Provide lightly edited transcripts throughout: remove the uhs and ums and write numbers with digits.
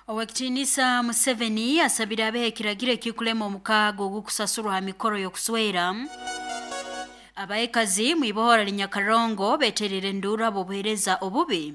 Owekitinisa Museveni asabira abehekiragire kikulema omukago ogukusasulwa mikoro yokuswera. Abaekazi mu ibohora linyakarongo beterere ndura bobuhereza obubi.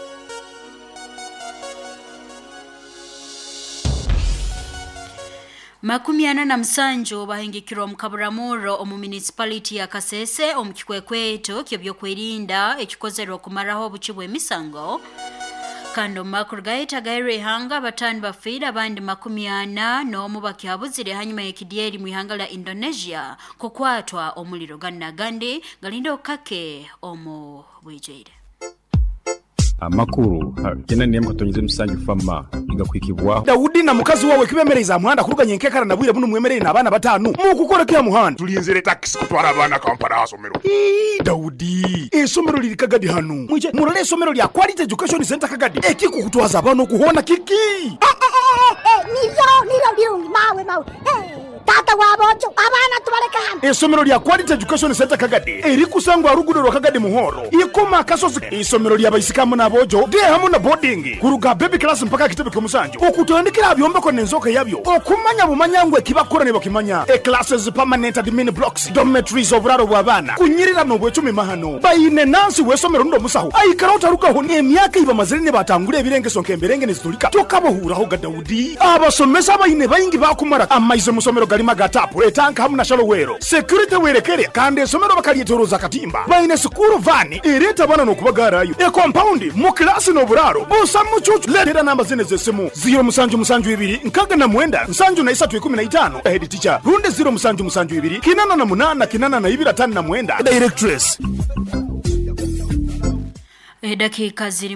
Makumiana na msanjo bahengikirwa mukaburamuro omu municipality ya Kasese omukikwekweto kyebyokwerinda ekikozerwa kumaraho obuchibwe emisango. Kando makuru gaita gaire hanga batani bafida abandi makumiana n'omu bakyabuzire hanyuma y'ekidyeri mu ihanga la Indonesia kukwatwa omuliro gannagande galindo kake omu bwijere. Amakuru kena niye mkatonyize msanju fama ingakwikibwaho Daudi na mukazi wawe kibemereza muhanda kuruganye nkekara nabwire bunu mwemerere nabana batanu mu kukora kya muhanda tulinzere taxi kutwara abana kampara hasomero. Daudi esomero liri Kagadi hano mwije murole esomero lya Quality Education Center Kagadi ekiko kutwaza abana kuhona kiki niro mawe tata wabojo abana tubareka hano esomero lya Quality Education Center Kagadi eri kusangwa rugudo rwa Kagadi muhoro ikoma kasozi esomero lya bayisikamu nabojo de hamu na boarding kuruga baby class mpaka kitebe kyomusanju okutondekera abyombe ko nenzoka yabyo okumanya bumanyangwe kibakora ne bakimanya classes permanent admin blocks dormitories oburaro bw'abana kunyirira no bwecumi mahano bayine nansi wesomero ndo musaho ayikarota rukaho emyaka iba mazirine batangure ebirengeso nkemberenge nezitulika tokabohuraho Daudi abasomesa abayine bayingi bakumara amaize musomero galima gatapu etanka hamu na shalowero security werekere kandi esomero bakalyetoroza katimba bayine school van ireta bana no kubagarayo compound mu class no buraro busa mucucu letera namba zine zesimu 0 nkaga na mwenda nsanju na 315 head teacher runde 0 kinana na munana kinana na 2 na mwenda directress. Dakika ziri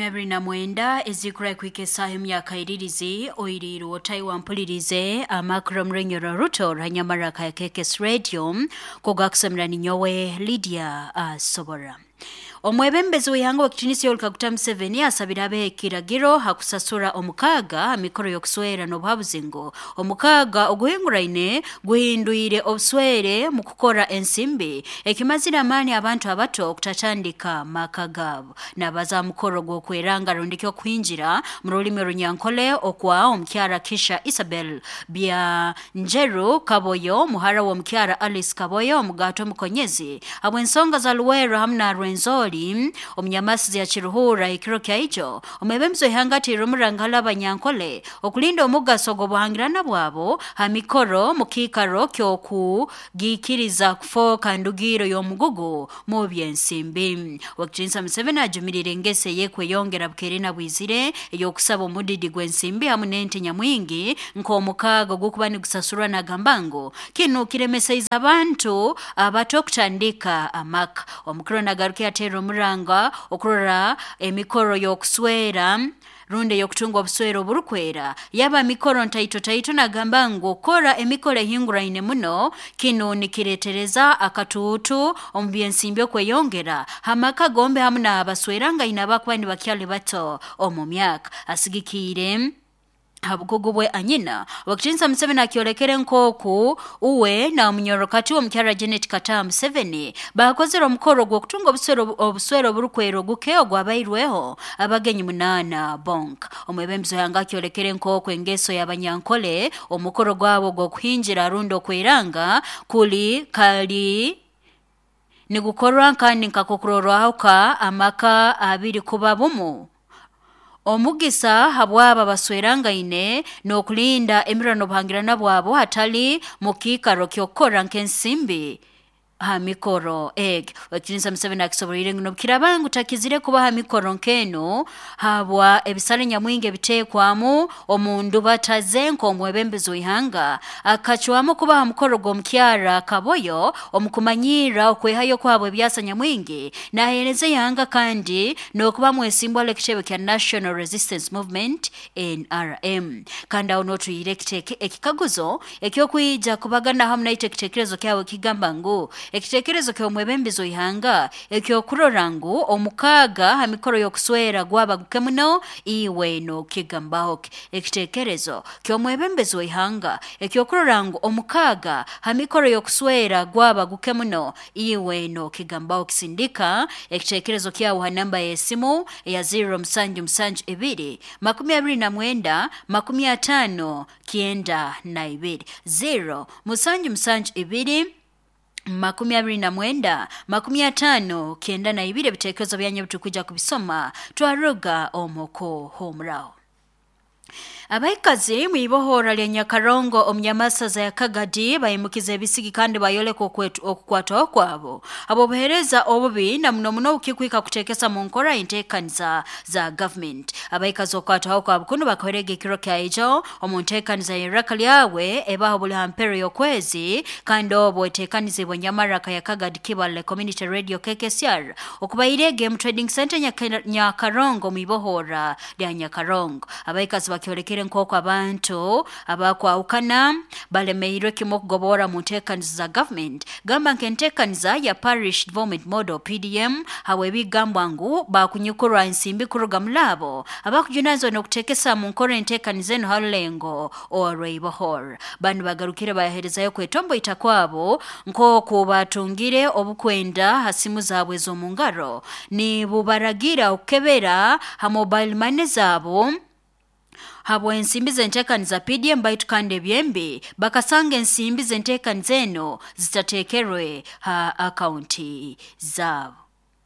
29 ezikura kwikesa emyaka iririzi oiriru otaiwa mpulirize amakro mrenyero ruto ranyamaraka ya KKS Radio kogakusamira ninyowe Lydia Sobora. Omwebembezi w'ihanga wakitinisi y'olukaguta Museveni asabira abehekiragiro hakusasura omukaga amikoro yokuswera n'obuhabuzingo omukaga oguhinguraine guhinduire obuswere mu kukora ensimbi ekimazira amani abantu abato okutatandika makagabo nabaza mukoro gw'okweranga rondikyo kwinjira mu rulimi runyankole okwa omukyara Kisha Isabel bya Njeru Kaboyo muhara wa omukyara Alice Kaboyo omugato mukonyezi abwensonga za Luwero hamna Rwenzori omnyamasi ya chiruhura ikiro kya icho omebemzo ihangati rumurangala abanyankole okulinda omugaso gobuhangirana bwabo hamikoro mukikaro kyoku gikiriza kufoka ndugiro y'omugugu mu byensimbi wakitinisa Museveni ajumirire ngese yekwe yongera bukerina bwizire eyokusaba omudidi gwensimbi hamu n'ente nyamwingi nk'omukago gukubani gusasurwa na gambango kino kiremesaiza abantu abato kutandika amaka omukiro nagarukia tero muranga okurora emikoro yokuswera runde yokutungwa obuswero oburukwera yaba mikoro ntaito nagamba ngo kora emikoro ehinguraine muno kino nikiretereza akatutu omubyensimbi okweyongera hamaka gombe hamuna abasweranga inabakwani bakyali bato omumyaka asigikire habugugubwe anyina wakitinisa Museveni akiolekere nkoku uwe na omunyorokati omukyara Janet Kataa Museveni bakozera omukoro gwokutunga obuswero oburukwero guke ogwabairweho abagenyi 8 bonk omwebemzo yanga akiolekere nkoku engeso y'abanyankole omukoro gwabo gwokuhinjira rundo kweranga kuli kali nigukorwa nkani nkakokurorwauka amaka abiri kuba bumu omugisa habwaba baswerangaine n'okulinda emirano buhangirana bwabo hatali mukikaro kyokora nkensimbi hamikoro wakitinisa Museveni akisoborire ngino bukirabangu takizire kuba hamikoro nkeno habwa ebisale nyamwinge bitekwamu omundu bataze nkomwebembezo w'ihanga akachwamo kuba hamukoro gomkyara Kaboyo omukumanyira okwehayo kwabwe byasa nyamwinge nahereze ihanga kandi nokuba mwesimbo lekitebe kya National Resistance Movement NRM kanda onotuyire ekikaguzo ekyokuija kubagana hamna itekitekerezo kyawe kigamba ngo ekitekerezo ky'omwebembezo ihanga ekyokurorangu omukaga amikoro y'okuswera gwaba gukemuno iwe no kigambaho ekitekerezo ky'omwebembezo ihanga ekyokurorangu omukaga amikoro y'okuswera gwaba gukemuno iwe no kigambaho kisindika ekitekerezo kyawo namba y'esimu ya 0 29 50 kienda na ibiri 0 2 29 50 kienda na ibiri bitekerezo byanyu bitukuja kubisoma twaruga omoko homrao. Abaikazi mwibohora lya Nyakarongo omnyamasaza ya Kagadi bayimukiza ebisigi kandi bayoleka okukwata kwabo abo buhereza obubi na muno ukikwika kutekesa mu nkora entekaniza za government abaikazi okwata kwabo kuno bakorege kiro kyajo omuntekaniza yeraka lyawe ebaho buli hampero yokwezi kandi obo etekaniza bonyamaraka ya Kagadi Kibale Community Radio KKCR okubayire Game Trading Center Nyakarongo mwibohora lya Nyakarongo abaikazi bakyolekere nkoko abantu abakwawukana balemeirwe kimo kugobora mu ntekaniza za government gamba nkentekaniza ya Parish Development Model PDM hawe bigambwangu bakunyikurwa insimbi kuruga mulabo abakujunazo nokutekesa mu nkora entekaniza eno halengo orweibohor bantu bagarukire bayaherezayo kwetombo itakwabo nkoko batungire obukwenda hasimu zabwe zo mu ngaro ni bubaragira okebera ha mobile money zabo habo ensimbi zentekani za PDM baitukande byembe bakasanga ensimbi zentekani zeno zitatekerwe ha akaunti zabo.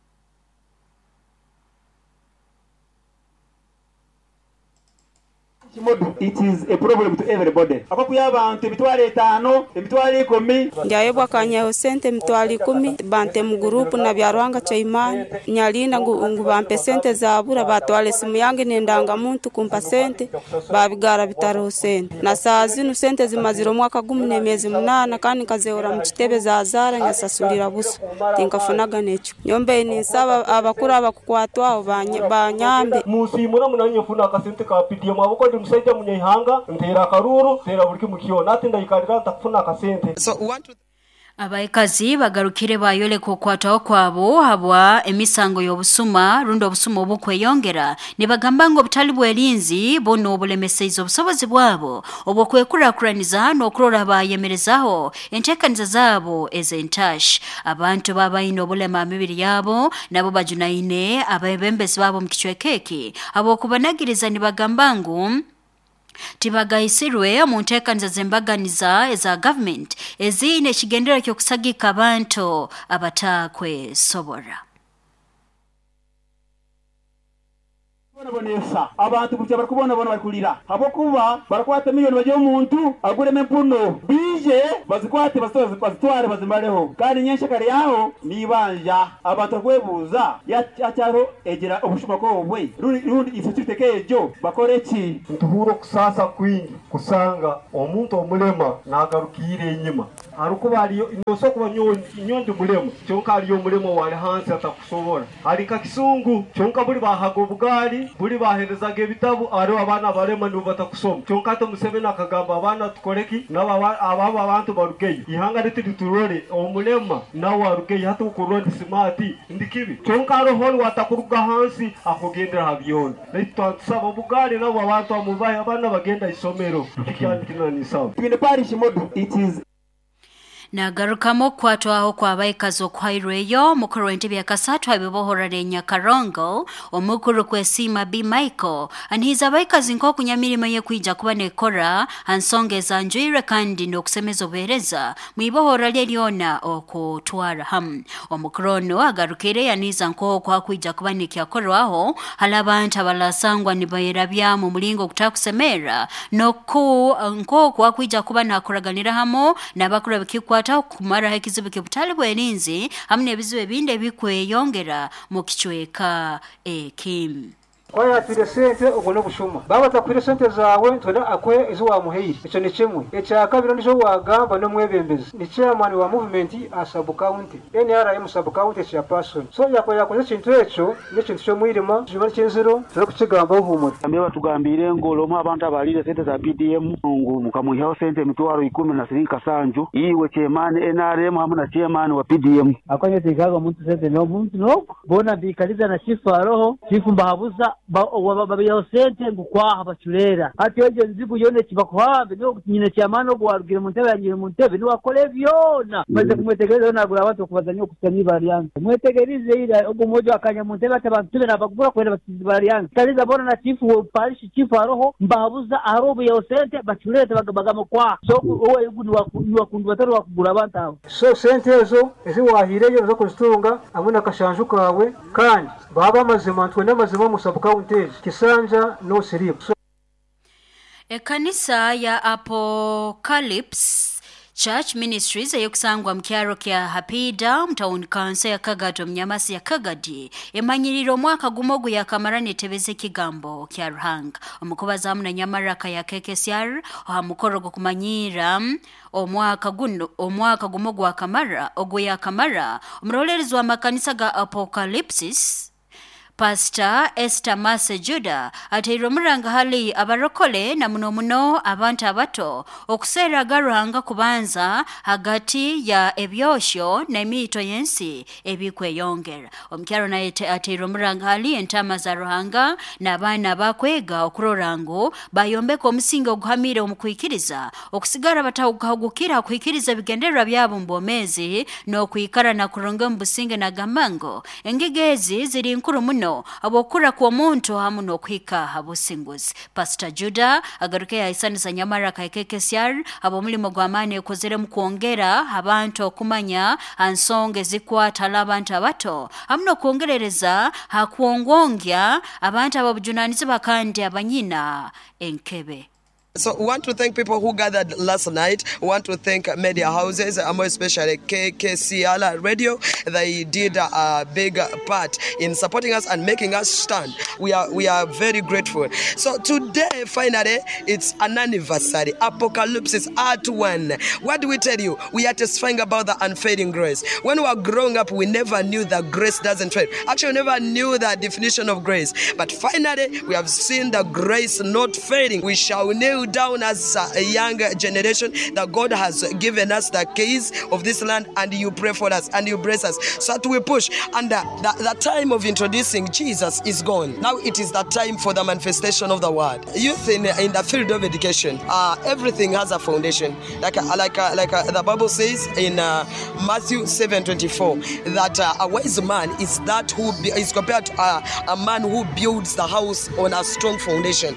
It is a problem to everybody. Abakuya abantu ebitwale 5 ebitwale 10 njayebwa kanyaho sente mitwale 10 bante mu group na byarwanga chaimani nyalinda ngu bampe sente zabura batwale simu yange nendanga muntu kumpa sente babigara bitaro sente na saa zinu sente zimaziro mwaka 18 kandi kazeora mu kitebe za azara nyasasulira buso tinkafunaga necho nyombe ni saba abakura abakukwatwa banyambe musimura munanye funa kasente ka PDM abako musajja munyihanga ntera karuru tera buriki mukiyo natinda ikarira takufuna kasente abaikazi bagarukire bayole kukwataho kwabo habwa emisango y'obusuma rundo obusuma obukweyongera ne bagamba ngo butali bwelinzi bono obulemeseizo obusobozi bwabo obukwekurakuraniza n'okurora bayemerezaho entekaniza zabo ezentash abantu babayino obulema mibiri yabo nabo bajunaine abebembezi babo mu kichwekeki abo kubanagiriza ne bagamba ngo tibagaisirwe mu ntekaniza zembaganiza eza government ezine kigendera kyokusagika abantu abatakwe sobora bonesa abantu kujya barakubona bakulira abo kuba barakwata miliyoni baje umuntu agureme mpuno bije bazikwate bazitware bazimareho kandi nyensha kare yaho nibanja abantu kwebuza yacyaro egera obushuma ko bwe rundi ifititekejo bakoreki ntuhuro kusasa kwingi kusanga omuntu omulema nagarukire inyuma aruko bariyo inoso kuba nyondi mulema cyonka ariyo mulema wale hansi atakusobora arika kisungu cyonka buri bahago bugari buri baherezaga ibitabu ari abana barema nibo batakusoma cyonka Museveni akagamba abana tukoreki naba ababa abantu barugeyo ihanga rititurore omulema nawe warugeyo hata ukurundi smart ndikibi cyonka roho watakuruga hansi akugendera habyona nitwansaba bugari nabo abantu amubaye abana bagenda isomero ikyandikina ni sawa twine Parish Model it is nagarukamo kwatwaho kwa baikazi okwaireyo mukuru w'entebe yakasatu abibohora ne Nyakarongo omukuru kwesima B Michael anhiza baikazi nko kunyamirimo ye kwija kuba nekora ansongeza njire kandi nokusemeza obereza mwibohora lyona okutwara omukrono agarukire yaniza nko kwa kwija kuba nekyakorwaho halabanta balasangwa nibayera byamu mulingo kutakusemera nko kwa kwija kuba nakuraganira hamo nabakura bikikwa kumara hekizibu kibutali bwelinzi hamne biziwe binde bikweyongera mu kichweka Kim kwaya tire sente ugono bushuma baba takwire sente zawe tona akwe izo wa muhiri ico ni kimwe echa kabiro ndizo wagamba no mwebembezi ni chairman wa movement a sub county NRM sub county chairperson so yakoze kintu echo ni kintu cyo mwirima jibali cyenzero tero kukigamba uhumura ambe batugambire ngolo mu abantu abalire sente za PDM ngo mukamuhiao sente mitwaro 10 na sirinka sanju iwe chairman NRM hamuna chairman wa PDM akwanye tikaga muntu sente no muntu no bona bikaliza na chifu aroho chifu mbahabuza babiyo sente ngukwaha bacurera ati ejo nzibu yone kibakwambe no nyine cyamano gwarugire muntebe yanyire muntebe ni wakole byona maze kumwetegereza nagura abantu kubazanya okusanyi variante mwetegerize ira ogumojo akanya muntebe atabantu nabagura kwenda basizi variante kaliza bona na chifu parish chifu aroho mbahabuza arobo yo sente bacurera bagamakwa so owe yugu wakundu bataro wakugura abantu so sente ezo ezi wahireyo zo kuzitunga amuna kashanju kawe kandi baba mazima twenda mazima musabuka untezi kisanja no sirip Ekanisa ya Apocalypse Church Ministries eyokusangwa mkyaro kya Hapida mtown council ya Kagato mnyamasi ya Kagadi emanyiriro mwaka gumogu ya kamarani tebeze kigambo kya Ruhanga omukubaza amuna nyamaraka ya KKCR ohamukorogo kumanyira omwaka gumogu wa kamara ogu ya kamara umrolerezi wa makanisa ga Apocalypse Pastor Esther Mase Juda atero muranga hali abarokole na muno abantu abato okusera garuhanga kubanza hagati ya ebyosho na emito yensi ebikweyongera omkyaro na atero muranga hali entama za ruhanga na bana bakwega okurorango bayombeka omusingo guhamire omukwikiriza okusigara batahugukira kwikiriza bigenderwa byabo mbomezi no kwikara na kuronga mbusinge na gamango engegezi ziri nkuru muno abokura kwa muntu hamu no kwika habusinguzi Pastor Juda agaruke isanisa nyamara ka KKCR abo mulimo gwamane ekozere mu kuongera abantu okumanya ansonge zikwata labantu abato hamno kuongerereza hakuongongya abantu ababujunanize bakandi abanyina enkebe. So we want to thank people who gathered last night. We want to thank media houses, more especially KKCR Radio. They did a big part in supporting us and making us stand. We are very grateful. So today, finally, it's an anniversary. Apocalypse Art 1. What do we tell you? We are testifying about the unfading grace. When we were growing up, we never knew that grace doesn't fade. Actually, we never knew the definition of grace. But finally, we have seen the grace not fading. We shall kneel down as a younger generation that God has given us the keys of this land, and you pray for us and you bless us so that we push. And the time of introducing Jesus is gone. Now it is the time for the manifestation of the word. Youth in the field of education, everything has a foundation. Like the Bible says in Matthew 7:24 that a wise man is that who is compared to a man who builds the house on a strong foundation.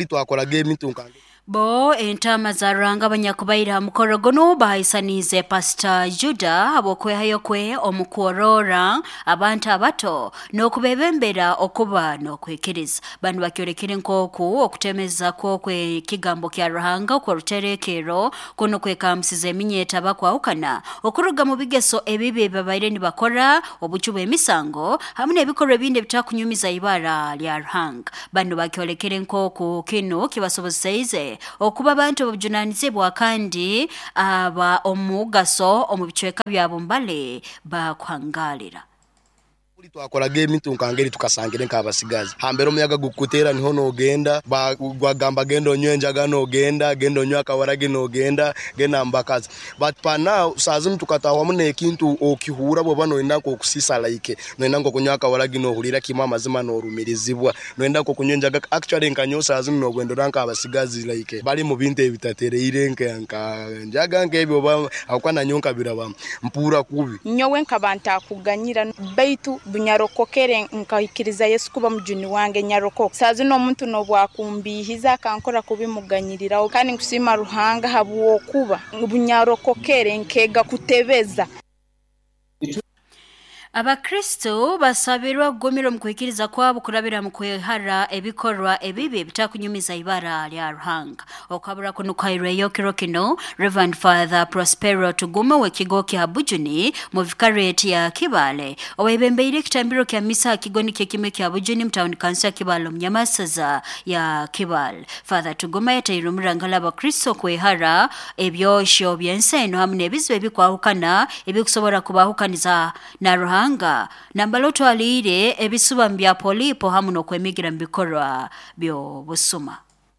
Bo entama za ranga banyakubaira mukorogono bahisanize Pastor Juda abokwe hayokwe omukorora abantu abato no kubebembera okuba no kwekiriza bantu bakyorekere nkoku okutemeza kokwe kigambo kya Ruhanga ko ruterekero kuno kwekamsize minyeta bakwahukana okuruga mu bigeso ebibe babaire ni bakora obuchube emisango hamwe ebikoro binde bitakunyumiza ibara lya Ruhanga bantu bakyorekere nkoku kino kibasoboseize okuba abantu babujunanizibwa kandi aba omugaso omubichweka byabo mbale bakwangalira twakora game tunkangeri tukasangire nk'abasigazi hambere umuyaga gukutera niho nogenda bagamba gendo nywenjaga nogenda gendo nywaka warage nogenda gena mbakaza but pa now sazimu tukatawa mune kintu okihura bo bano indako kusisa like noenda ngo kunywaka warage no hulira kimwa mazima no rumirizibwa noenda ko kunywenjaga actually nkanyosa sazimu no gwendo ranka abasigazi like bali mu binte ebitatere irenke anka njaga nkebyo ba akwana nyonka biraba mpura kubi nyowe nkabanta kuganyira baitu bunyarokokere nkahikiriza Yesu kuba mujuni wange nyaroko sazi no muntu no bwakumbihiza kankora kubimuganyiriraho kandi nkusima Ruhanga habuwo kuba bunyarokokere nkega kutebeza Abakristo basabirwa kugumira mu kwikiriza kwabo kurabira mu kwehara ebikorwa ebibi bitakunyumiza ibara lya Ruhanga. Okabura kuno kwaireyo kirokino Reverend Father Prospero Tuguma w'ekigo kya Bujuni mu Vicariate ya Kibale owebembeire kitambiro kya misa kigoni kyekime kya Bujuni mu town council ya Kibale mu Nyamasaza ya Kibale. Father Tuguma yatayirumira ngala abakristo kwehara ebyosho byenseno hamwe n'ebizibu ebikwahukana ebikusobora kubahukaniza na Ruhanga nambaloto alire ebisuba mbya polipo hamu n'okwemigira mu bikorwa byo busuma.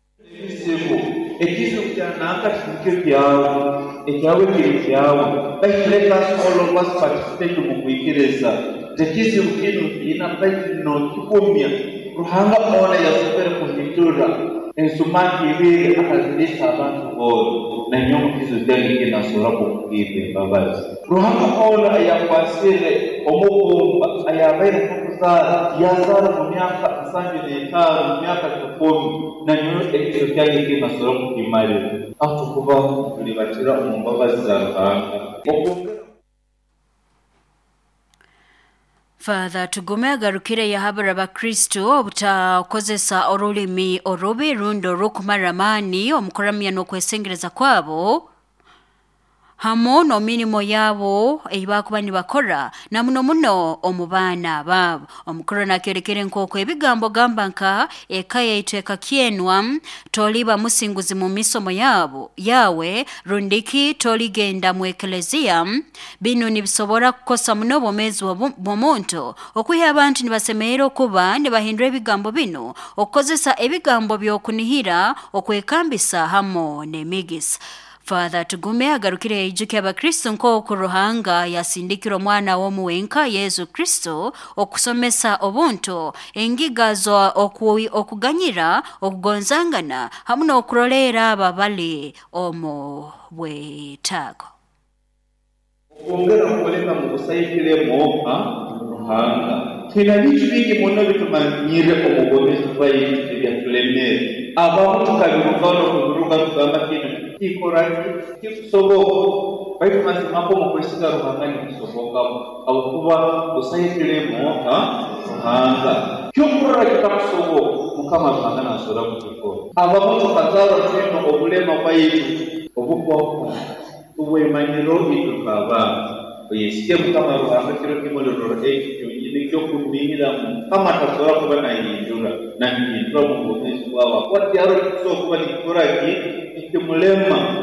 Ekiso kyanaka kike byawe ekyawe kiri kyawe let us all of us participate mu kwikiriza tekiso kino ina no kikumya Ruhanga ona yasubira kuhitura ensumaki ibiri akazidisha abantu bose na nyongo kizo dali kinasura kukibe babazi Ruhanga ona yakwasire omugumba ayabaira kuzara yazara mu myaka 75 mu myaka 10 na nyongo ekizo cyane kinasura kukimari aho kuba tulibatira umumbabazi za Ruhanga. Father Tuguma agarukire yahabura abakristo obutakozesa olulimi orubi rundo rukumaramani omukuramya n'okwesengereza kwabo hamo no minimo yabo eibakuba nibakora na muno omubana babo omukorona kyerekere nkoko ebigambo gambanka ekaya iteka kienwa toliba musinguzi mu misomo yabo yawe rundiki toligenda mu eklezia bino nibisobora kukosa muno bomezi bomuntu okwiha abantu nibasemero kuba nibahindura ebigambo bino okozesa ebigambo byokunihira okwekambisa hamo nemigisa. Father Tuguma agarukire ijuki abakristo nko ku Ruhanga yasindikira mwana w'omuwenka Yesu Kristo okusomesa obuntu engigazo okuganyira okugonzangana hamwe n'okurolera ababali omu bwetago. Ongera kukoleka mu kusayikire moha Ruhanga kina bichwingi muno bitumanyire omugomezi bw'ayintu byatulemere abamu tukabirugano kuruga kugamba kino kikoraki kikusoboka baitu masimako mu kwesiga Ruhanga nikusoboka abo kuba usayikire moha Ruhanga kyokura kitakusoboka mukama Ruhanga nasora kukikora abamu tukazara kino obulema bw'ayintu obukwa uwemaniro itukaba oyesikia mukama Ruhanga kiro kimolero ekyo kuminira kama tasora kuba na yindura na yindura mu bwezi bwawa kwati yaro kiso kuba nikoraki ikimulema.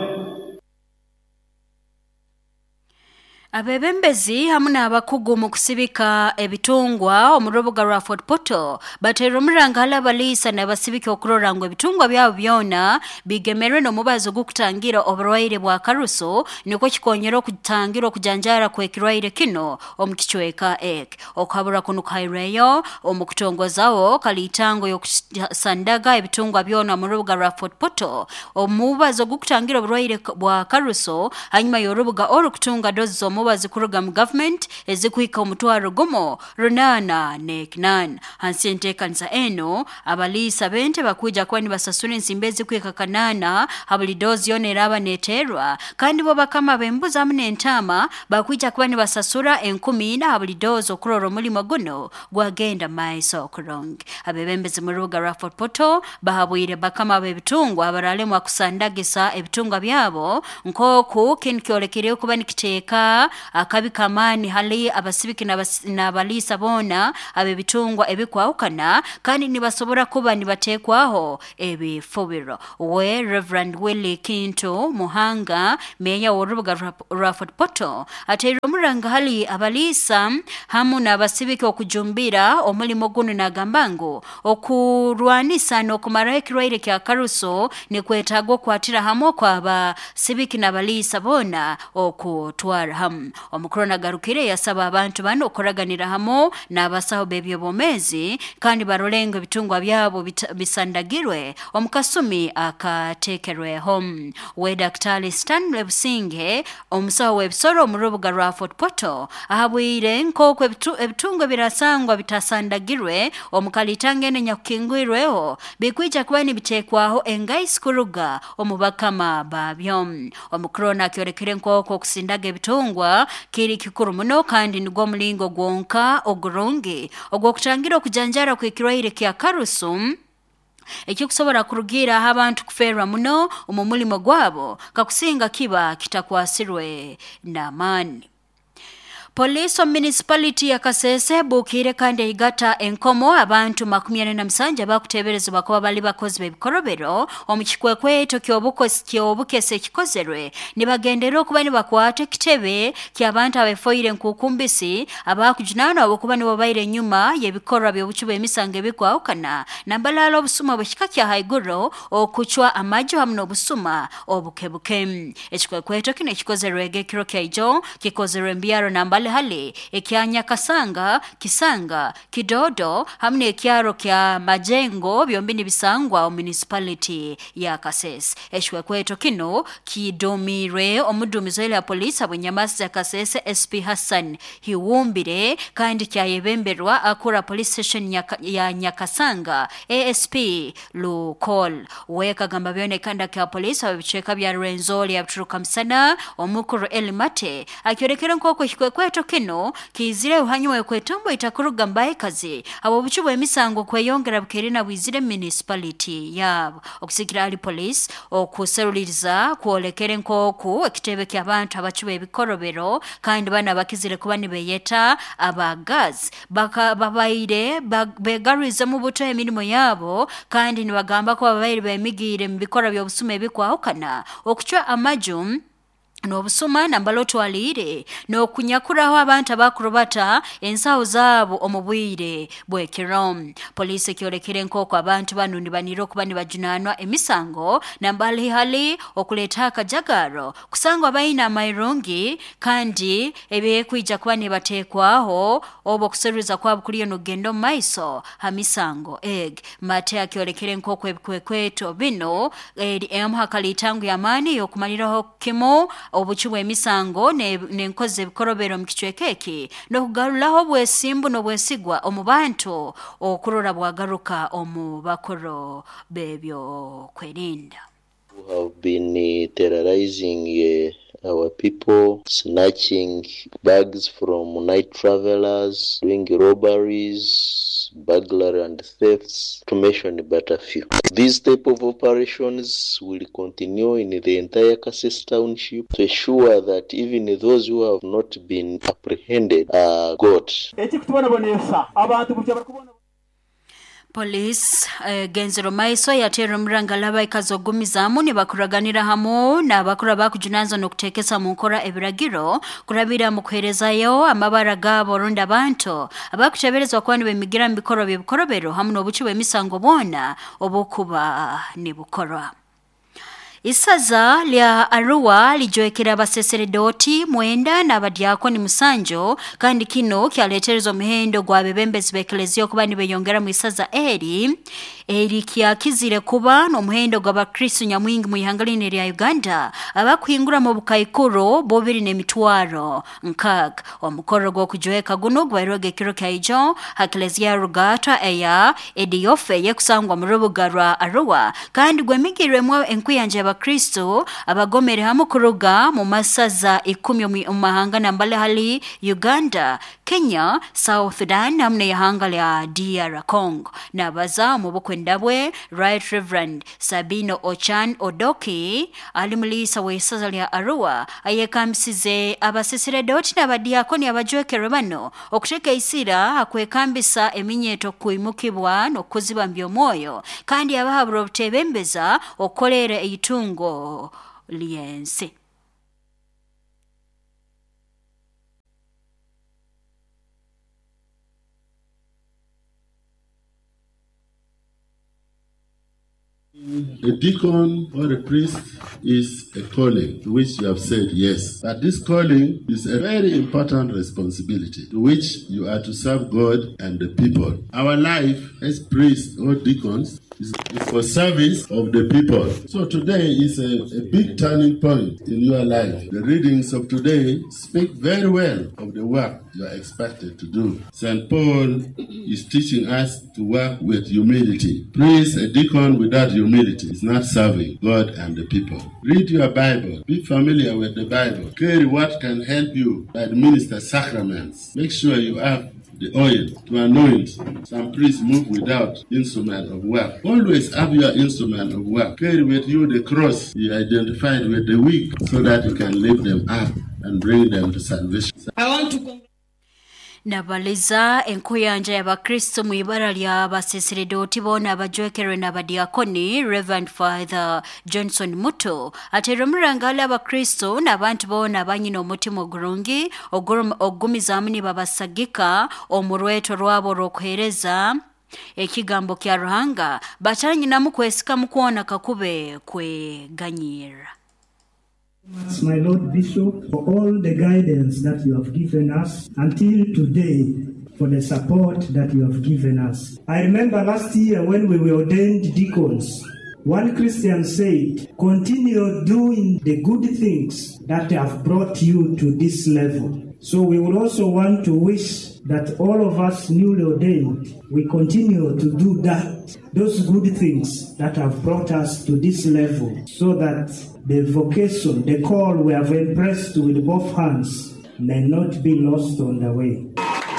Abebembezi hamuna abakugu mu kusibika ebitungwa omurubuga rwa Fort Portal batero murangala balisa na basibika okurorangwa ebitungwa byabo byona bigemerwe no mubazo gukutangira oburwaire bwa karuso niko kikonyero kutangira kujanjara kwekirwaire kino omukichweka ek okabura kuno kaireyo omukutongozawo kalitango yokusandaga ebitungwa byona murubuga rwa Fort Portal omubazo gukutangira oburwaire bwa karuso hanyuma yorubuga orukutunga dozo mubazi kuruga mu government ezikuika omutwaro gomo runana neknan hansente kanisa eno abalisa bente bakuja kwani basasura ensimbezi kuika kanana habulidozi yonera abaneterwa kandi bo bakama bembuza amune ntama bakuja kwani basasura 10 na habulidozi okuroro mulimo guno gwagenda maiso kurong abebembezi mu rubuga rwa Fort Portal bahabwire bakama bebitungwa abaralemu akusandagisa ebitungwa byabo nkoku kinkyolekere kuba nikiteeka akabi kamani hali abasibiki n'abalisa bona abebitungwa ebikwahukana kandi nibasobora kuba nibatekwaho ebifubiro. We Reverend Willie Kinto Muhanga meya w'orubuga rwa Fort Portal atero muranga hali abalisa hamu n'abasibiki okujumbira omulimo guno nagambango okurwanisa n'okumara ekirwaire kya karuso nikwetagwa kwatira hamo kwa abasibiki n'abalisa bona okutwara hamu. Omukorona garukire yasaba abantu bano okuraganira hamo n'abasaho bebyo bomezi kandi barolenga bitungwa byabo bisandagirwe omukasumi akatekerwe home. We Dr. Stanley Businge omusaho webisoro mu rubuga rwa Fort Portal ahabwire nkoko ebitungwa birasangwa bitasandagirwe omukalitangene nyakingwirweho bikwija kuba nibitekwaho engais kuruga omubakama babyo. Omukorona kyorekere nkoko okusindaga ebitungwa kuba kiri kikuru muno kandi nigwo mulingo gwonka ogurungi ogwokutangira okujanjara kwekirwaire kya karusu ekikusobora kurugira abantu kuferwa muno omumulimo gwabo kakusinga kiba kitakwasirwe n'amaani. Police of Municipality ya Kasese bukire kandi igata enkomo abantu 47 bakuteberezebwa kuba bali bakozi bebikorobero omukikwekwe kyobukese kikozerwe nibagendera okuba nibakwata kitebe ky'abantu abefoire nkukumbisi abakujinana okuba nibo bayire nyuma yebikorwa byobuchuba emisango ebikwawukana nambalala obusuma bwekika kya haiguro okuchwa amajo hamno obusuma obukebuke ekikwekwe kino kikozerwe egekiro kyaijo kikozerwe mbyaro nambala hali ekyanya Kasanga, Kisanga, Kidodo hamne ekyaro kya Majengo byombi nibisangwa municipality ya Kasese. Ekikweto kino kidomire omudumizo ya polisi abwenyamasi ya Kasese SP Hassan Hiwumbire kandi kyayebemberwa akura police station ya Nyakasanga ASP Lukol weka gamba byonekanda kya polisi abicheka bya Renzoli yabturuka msana omukuru Elimate akyorekera nkoko ekikweto kino kizire uhanywe kwetombo itakuruga mbaye kazi abo buchubo emisango kweyongera bukerina bwizire municipality yabo okusikira ali police okuseruliriza kuolekere nkoku ekitebe ky'abantu abachubo ebikorobero kandi bana bakizire kuba nibeyeta abagaz babaire begarize mu buto emirimo yabo kandi nibagamba ko babaire bemigire mu bikora by'obusuma ebikwahukana okuchwa amajum n'obusuma nambaloto alire n'okunyakuraho abantu abakurubata ensawo zaabo omubwire bwekirom police kyolekere nkoko abantu banundi baniro kuba nibajunanwa emisango nambali hali okuleta akajagaro kusangwa bayina amairungi kandi ebyekwijja kuba nibatekwaho obo kuseruza kwabo kuliyo n'ogendo maiso hamisango mate akyolekere nkoko ebikwekweto bino emhakali tangu yamani yokumaliraho kimo obuchubwe emisango nenkoze ebikorobero mukicwekeki nokugarulaho bwesimbu nobwesigwa omubantu okurora bwagaruka omubakoro bebyo kwerinda. We have been terrorizing our people, snatching bags from night travelers, doing robberies, burglary and thefts, to mention but a few. These type of operations will continue in the entire Kasese township to ensure that even those who have not been apprehended are got. Police genzero maiso yatera mrangalaba ikazogumizamu ni bakuraganira hamo na bakura bakujunanza nokutekesa munkora ebiragiro kurabira mukwerezayo amabara gabo ronda abantu abakuteberezwa kwani bemigira mbikoro byebikorobero hamu nobuchi bwemisango bona obukuba ni bukorwa. Isaza lya Arua lijoekera abaseseredoti mwenda n'abadiakoni musanjo kandi kino kyaleterezo muhendo gwa bebembezi bekelezio kuba nibeyongera mu isaza eri kyakizire kuba n'omuhendo gw'abakristo nyamwingi mu ihangaline lya Uganda abakwingura mu bukaikuro bobiri n'emitwaro nkag omukoro gwo kujoeka guno gwaroge kiro kaijo hakelezia rugata eya ediofe yekusangwa mu rubuga rwa Arua kandi gwemigirwemo enkuyanje Kristo abagomere hamukuruga mu masaza 10 mu mahanga nambale hali Uganda, Kenya, South Sudan namne yahanga ya DR Congo. Nabaza mu bukwendabwe Right Reverend Sabino Ochan Odoki alimulisa wesaza lya Arua ayekamisize abasisiredoti n'abadiakoni abajwekere bano okuteka isira akwekambisa eminyeto kuimukibwa n'okuziba mbyomoyo kandi abahabura obutebembeza okolera eitungo liense. A deacon or a priest is a calling to which you have said yes. But this calling is a very important responsibility to which you are to serve God and the people. Our life as priests or deacons is for service of the people. So today is a big turning point in your life. The readings of today speak very well of the work you are expected to do. St. Paul is teaching us to work with humility. Praise a deacon without humility is not serving God and the people. Read your Bible. Be familiar with the Bible. Carry what can help you to administer sacraments. Make sure you have the oil to anoint. Some priests move without instrument of work. Always have your instrument of work. Carry with you the cross you identified with the weak so that you can lift them up and bring them to salvation. I want to Nabaliza enkuyanja y'abakristo mu ibara lya basisiridoti bona abajwekerwe n'abadiakoni Reverend Father Johnson Muto atera murangala abakristo n'abantu bona abanyina omutima ogurungi ogumizamu ni babasagika omurweto rwabo rw'okuhereza ekigambo kya Ruhanga bakyanyinamu kwesika mu kuona kakube kweganyira. My Lord Bishop, for all the guidance that you have given us until today, for the support that you have given us. I remember last year when we were ordained deacons, one Christian said, continue doing the good things that have brought you to this level. So we would also want to wish that all of us newly ordained, we continue to do that, those good things that have brought us to this level, so that the vocation, the call we have embraced with both hands may not be lost on the way.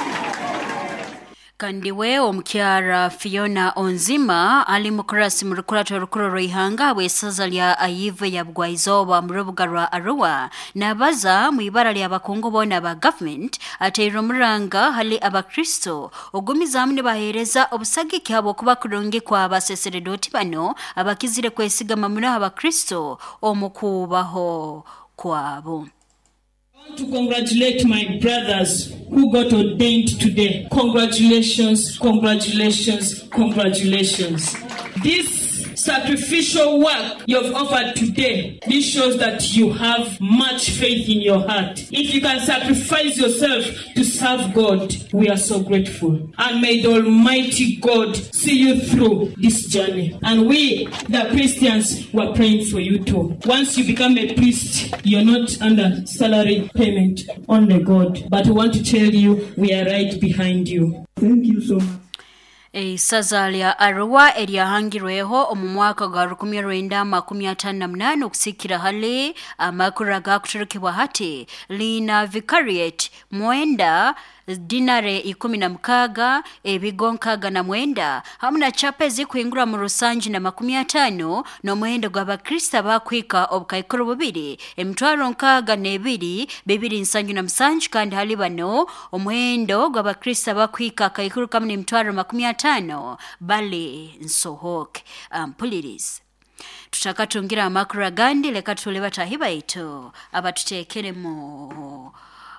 Kandiwe omukyara Fiona Onzima ali mukurasi mu rukurato rukuru rw'ihanga bw'essaza lya Ayive ya Bugwaizoba mu rubuga rwa Arua n'abaza mu ibara ly'abakungu bona ba government atera omuranga hali abakristo ogumizamu ne bahereza obusagike abo kuba kurungi kwa abasesiredoti bano abakizire kwesigama muri abakristo omukubaho kwabo. To congratulate my brothers who got ordained today. Congratulations, congratulations, congratulations. This sacrificial work you've offered today, this shows that you have much faith in your heart. If you can sacrifice yourself to serve God, we are so grateful. And may the Almighty God see you through this journey. And we, the Christians, were praying for you too. Once you become a priest, you're not under salary payment, only God. But we want to tell you, we are right behind you. Thank you so much. Saza lya Arua eryahangirweho omu mwaka gwa 1958 okusikira hali amakuru gakuturukibwa hati lina vicariate mwenda dinare 16 ebigo 69 hamwe na chapa ezikuingura mu rusangi na 50 n'omuhendo gw'abakrista bakwika obukaikuru bubiri emitwaro 62 277 kandi hali bano omuhendo gw'abakrista bakwika kaikuru kamwe emitwaro 50 bali nsohoke mpulirize tutakatungira amakuru agandi leka tule batahiba ito abatutekeremo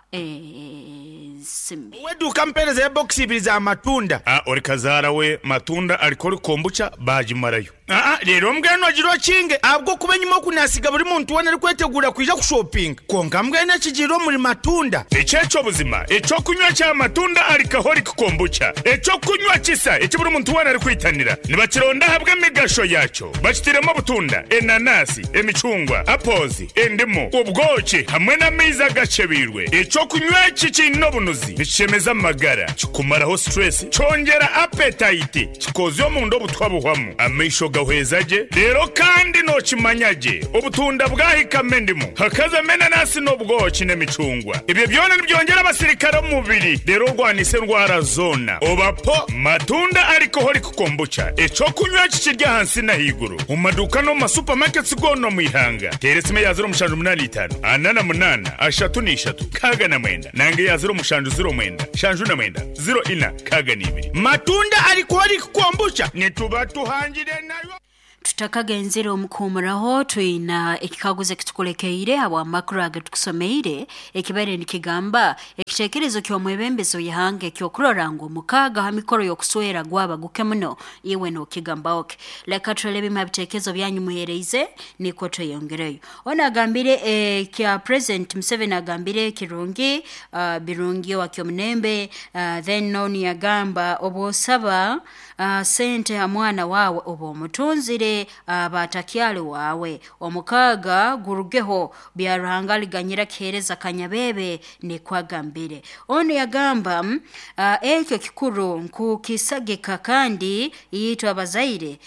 simbi wedu kampereza ya boxi ibiri za matunda orikazara we matunda alikori kombucha bajimarayo rero mbwene wagirwa kinge abwo kubenyuma kunasiga buri muntu wana ari kwetegura kuja kushopinga konka mbwene kigiro muri matunda icyeco buzima ico kunywa cya matunda alikahori kombucha ico kunywa kisa iki buri muntu wana ari kwitanira nibakironda habwe migasho yaco bakitiremo butunda enanasi emicungwa apozi endimo ubwoki hamwe na miza gacebirwe ico kunywa kikino bunuzi bicemeza amagara kikumaraho stress cyongera appetite kikozo mu ndo butwabuhwamo amisho gahwezaje rero kandi no kimanyaje ubutunda bwahikame ndimo hakaza mena nasi no bwoki n'emicungwa ibyo byone byongera abasirikare mu mubiri rero rwanise ndwara zona obapo matunda ariko hori kukombucha ico kunywa kikirya hansi na higuru mu maduka no supermarkets gono mu ihanga teresime ya 0.85 anana munana ashatu ni ishatu kaga na mwenda nange ya 0.0 shanju na mwenda 0 ina kaga ni ibiri matunda ariko hori kukombucha nituba tuhangire nayo tutakagenzera omukumuraho tuina ekikaguze kitukulekeire abo amakuru agatukusomeire ekibere nikigamba ekitekerezo ky'omwebembezo yahange kyokuroranga omukaga ha mikoro y'okuswera gwaba guke muno iwe no kigamba oke leka tulebe mabitekezo byanyu muhereize niko tweyongereyo ona agambire kya president Museveni agambire kirungi birungi wakyomunembe then noni agamba obosaba sente ha mwana wawe obo mutunzire abatakyale wawe omukaga gurugeho byarangaliganyira kereza kanyabebe ne kwagambire ono yagamba ekyo kikuru nkukisageka kandi yitwa abazaire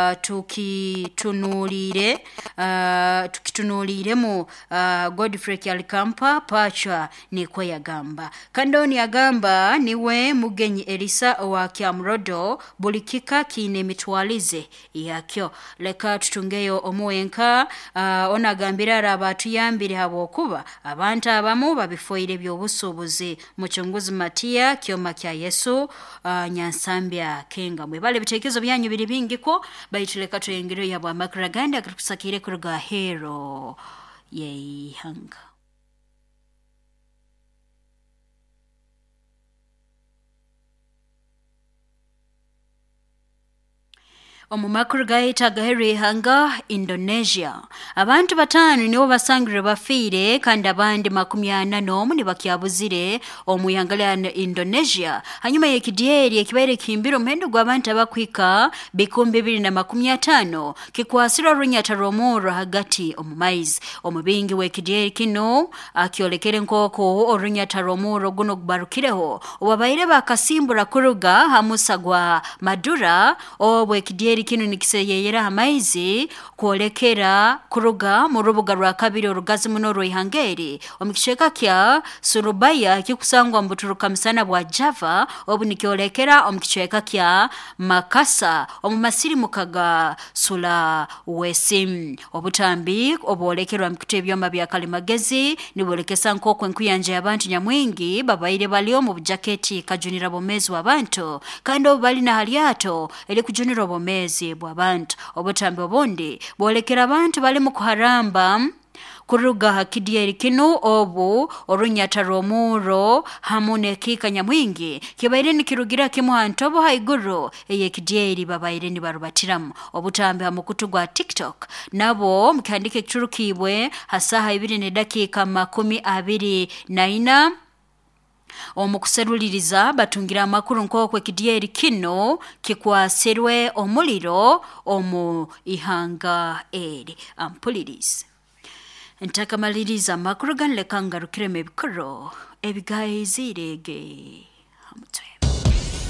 tukitunulire mu Godfrey Kyalikampa pacha ne kwa yagamba kandoni yagamba niwe mugenyi Elisa wa Kyamrodo bulikika kine mitwalize yakyo leka tutungeyo omuwenka onagambira abantu yambire habokuba abantu abamu babifoire byobusubuzi muchunguzi Matia kyoma kya Yesu nyansambya kenga mwe bale bitekezo byanyu biri bingiko bayituleka tuyengero yabwa makraganda akutusakire kuruga hero yei hanga omumakuru gaita gaheri hanga Indonesia abantu batano nibo basangire bafire kandi abandi 40 ne bakyabuzire omuyangala Indonesia hanyuma yekidieri ekibere kimbiro mendo gw'abantu abakwika 2015 kikwasira runyata romoro hagati omumaizi omubingi wekidieri kino akyolekere nkoko orunyata romoro guno gbarukireho obabaire bakasimbura kuruga hamusagwa Madura obwekidieri kino nikiseyera amaizi kuolekera kuruga mu rubuga rwa kabiri orugazi muno roihangeri omukisheka kya Surabaya kikusangwa mbuturuka msana bwa Java obunikyolekera omukisheka kya Makasa omumasiri mukaga sula wesim obutambi obolekerwa mukutebyo mabya kalimagezi nibolekesa nkoko nkuyanje abantu nyamwingi babaire balio mu jaketi kajunira bomezi wabantu kandi obali na haliato eli kujunira bomezi bw'abantu obutambi obundi bolekera abantu bali mu kuharamba kuruga hakidieri kino obu orunyata romuro hamune kikanya mwingi kibaire nikirugira kimuhantobo haiguru eyekidieri babaire ni barubatiramu obutambi hamukutu gwa TikTok nabo mkandike churukibwe hasaha 2 dakika 24 omukuseruliriza batungira amakuru nkokwe kidieri kino kikwaserwe omuliro omu ihanga eri ampulirize ntakamaliriza amakuru ganleka ngarukire mebikoro ebigayizirege